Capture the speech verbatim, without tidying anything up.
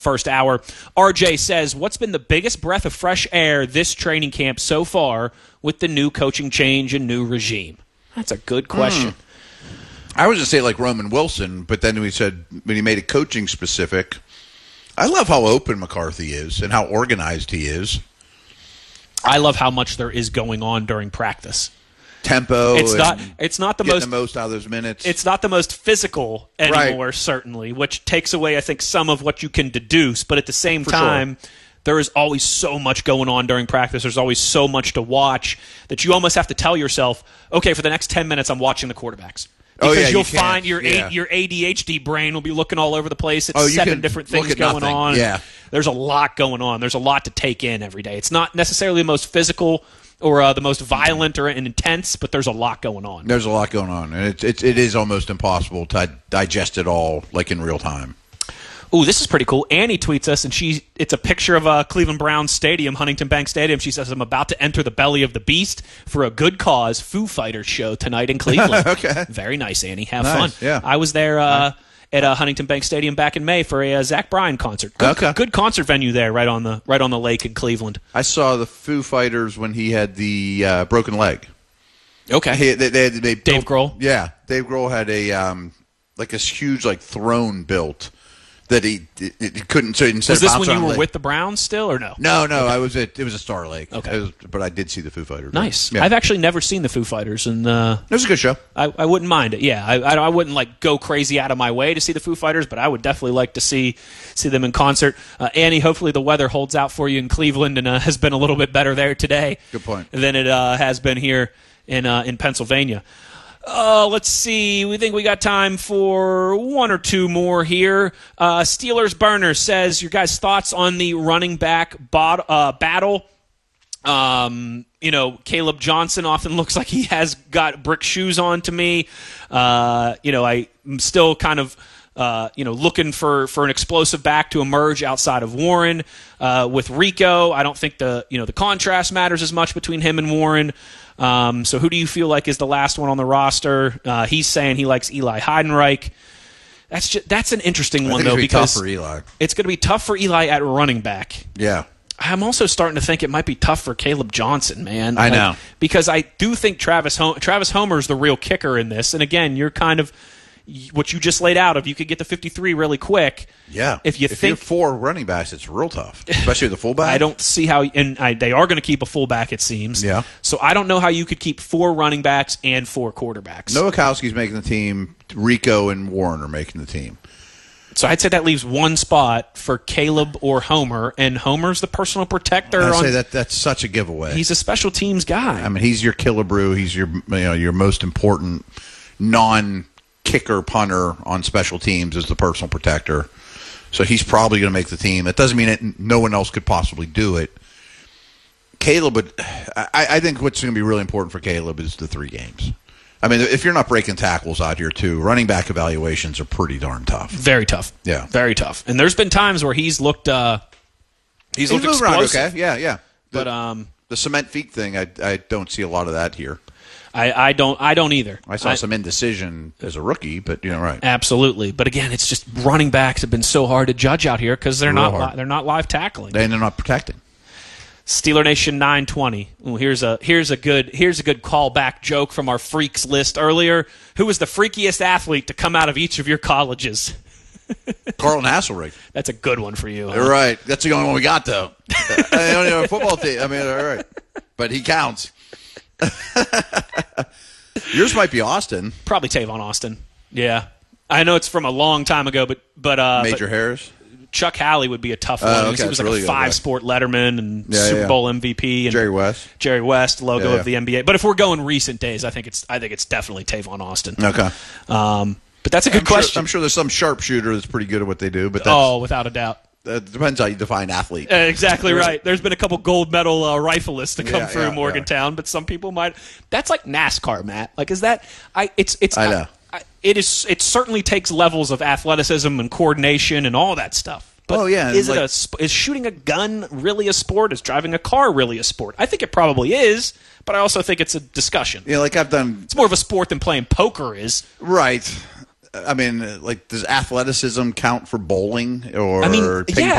first hour. R J says, what's been the biggest breath of fresh air this training camp so far with the new coaching change and new regime? That's a good question. Mm. I was going to say like Roman Wilson, but then we said when he made it coaching specific, I love how open McCarthy is and how organized he is. I love how much there is going on during practice. Tempo. It's not. It's not the most the most out of those minutes. It's not the most physical anymore, right. certainly, which takes away, I think, some of what you can deduce. But at the same For time, sure. there is always so much going on during practice. There's always so much to watch that you almost have to tell yourself, okay, for the next ten minutes, I'm watching the quarterbacks. Because oh, yeah, you'll you find your yeah. a, your A D H D brain will be looking all over the place. It's oh, seven different things going nothing. on. Yeah. There's a lot going on. There's a lot to take in every day. It's not necessarily the most physical or uh, the most violent or intense, but there's a lot going on. There's a lot going on, and it's it, it is almost impossible to digest it all like in real time. Ooh, this is pretty cool. Annie tweets us, and she it's a picture of uh, Cleveland Browns Stadium, Huntington Bank Stadium. She says, I'm about to enter the belly of the beast for a good cause Foo Fighters show tonight in Cleveland. Okay. Very nice, Annie. Have nice, fun. Yeah. I was there uh, at uh, Huntington Bank Stadium back in May for a uh, Zach Bryan concert. Good, okay. good concert venue there right on the right on the lake in Cleveland. I saw the Foo Fighters when he had the uh, broken leg. Okay. He, they, they, they Dave built, Grohl? Yeah. Dave Grohl had a um, like this huge like throne built that he it, it couldn't. So instead was this of when you were lake, with the Browns still, or no? No, no. Okay. I was at it was a Star Lake. Okay, was, but I did see the Foo Fighters. Nice. Yeah. I've actually never seen the Foo Fighters, and uh, it was a good show. I, I wouldn't mind it. Yeah, I, I I wouldn't like go crazy out of my way to see the Foo Fighters, but I would definitely like to see see them in concert. Uh, Annie, hopefully the weather holds out for you in Cleveland and uh, has been a little bit better there today. Good point. Than it uh, has been here in uh, in Pennsylvania. Uh, let's see. We think we got time for one or two more here. Uh, Steelers Burner says, your guys' thoughts on the running back bot, uh, battle. Um, you know, Caleb Johnson often looks like he has got brick shoes on to me. Uh, you know, I'm still kind of Uh, you know, looking for, for an explosive back to emerge outside of Warren. Uh, with Rico, I don't think the you know the contrast matters as much between him and Warren. Um, so who do you feel like is the last one on the roster? Uh, he's saying he likes Eli Heidenreich. That's just, that's an interesting I one think though it's because tough for Eli. It's going to be tough for Eli at running back. Yeah. I'm also starting to think it might be tough for Caleb Johnson, man. I like, know because I do think Travis Hom- Travis Homer is the real kicker in this. And again, you're kind of what you just laid out. If you could get to fifty-three really quick, yeah. If you if think you have four running backs, it's real tough, especially the fullback. I don't see how, and I, they are going to keep a fullback, it seems. Yeah. So I don't know how you could keep four running backs and four quarterbacks. Nowakowski's making the team. Rico and Warren are making the team. So I'd say that leaves one spot for Caleb or Homer, and Homer's the personal protector. I on, say that that's such a giveaway. He's a special teams guy. I mean, he's your Killebrew. He's your you know your most important non. kicker punter on special teams is the personal protector. So he's probably going to make the team. That doesn't mean it, no one else could possibly do it. Caleb, would, I, I think what's going to be really important for Caleb is the three games. I mean, if you're not breaking tackles out here too, running back evaluations are pretty darn tough. Very tough. Yeah. Very tough. And there's been times where he's looked uh, he's, he's looked explosive. around okay. Yeah, yeah. The, but um, the cement feet thing, I, I don't see a lot of that here. I, I don't I don't either. I saw I, some indecision as a rookie, but you know, right? Absolutely, but again, it's just running backs have been so hard to judge out here because they're Real not hard. li- they're not live tackling. And they're not protecting. Steeler Nation nine twenty. Ooh, here's a here's a good here's a good callback joke from our freaks list earlier. Who was the freakiest athlete to come out of each of your colleges? Carlton Hasselrig. That's a good one for you. Huh? Right. That's the only one we got though. I don't have a football team. I mean, all right, but he counts. Yours might be Austin. Probably Tavon Austin. Yeah, I know it's from a long time ago, but but uh, Major but Harris. Chuck Halley would be a tough one. Uh, okay, he was like really a good, five-sport Letterman and Yeah, Super yeah. Bowl M V P and Jerry West. Jerry West, logo Yeah, yeah. of the N B A. But if we're going recent days, I think it's I think it's definitely Tavon Austin. Okay. Um, but that's a good I'm question. Sure, I'm sure there's some sharpshooter that's pretty good at what they do, but that's, Oh, without a doubt. that depends how you define athlete. Uh, exactly right. There's been a couple gold medal uh, rifleists to come Yeah, through yeah, Morgantown, but some people might. That's like NASCAR, Matt. Like, is that? I. It's. It's. I know. I, it is. It certainly takes levels of athleticism and coordination and all that stuff. But Oh, yeah, is like- it a? sp- Is shooting a gun really a sport? Is driving a car really a sport? I think it probably is, but I also think it's a discussion. Yeah, like I've done It's more of a sport than playing poker is. right. I mean, like, does athleticism count for bowling or I mean, ping yeah,